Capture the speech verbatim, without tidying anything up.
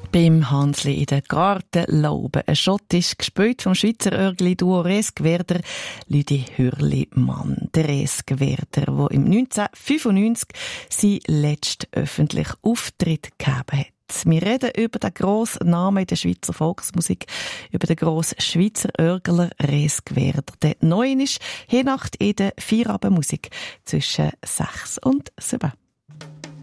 Beim Hansli in der Gartenlaube. Ein Schott ist gespielt vom Schweizer Örgli-Duo Resgwerder, Lüdi Hürlimann. Der Resgwerder, der im neunzehnhundertfünfundneunzig seinen letzten öffentlichen Auftritt gegeben hat. Wir reden über den grossen Namen in der Schweizer Volksmusik, über den grossen Schweizer Örgler Resgwerder. Der neu ist, hier Nacht in der Feierabendmusik zwischen sechs und sieben.